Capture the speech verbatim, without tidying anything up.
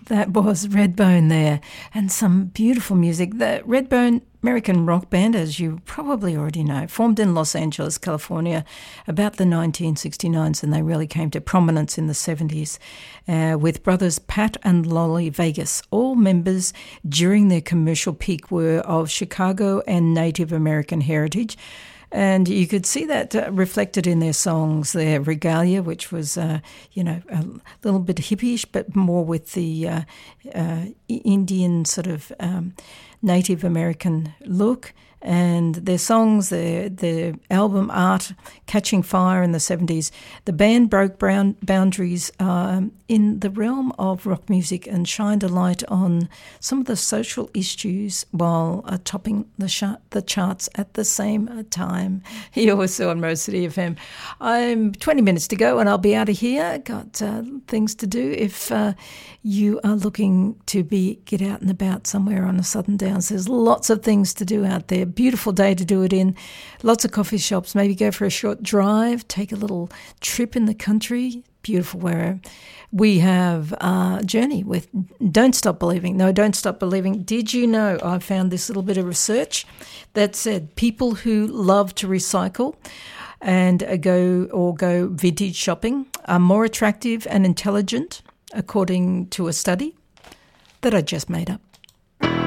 That was Redbone there, and some beautiful music. The Redbone, American rock band, as you probably already know, formed in Los Angeles, California, about the nineteen sixty-nines, and they really came to prominence in the seventies uh, with brothers Pat and Lolly Vegas. All members during their commercial peak were of Chicago and Native American heritage. And you could see that uh, reflected in their songs, their Regalia, which was, uh, you know, a little bit hippie-ish, but more with the uh, uh, Indian sort of um, Native American look. And their songs, their, their album art, catching fire in the seventies. The band broke brown boundaries um, in the realm of rock music and shined a light on some of the social issues while uh, topping the, sh- the charts at the same time. You're also on Rose City F M. I'm twenty minutes to go and I'll be out of here. Got uh, things to do. If uh, you are looking to be get out and about somewhere on the Southern Downs, there's lots of things to do out there. Beautiful day to do it in. Lots of coffee shops. Maybe go for a short drive. Take a little trip in the country. Beautiful weather. We have a journey with Don't Stop Believing. No, Don't Stop Believing. Did you know I found this little bit of research that said people who love to recycle and go or go vintage shopping are more attractive and intelligent, according to a study that I just made up.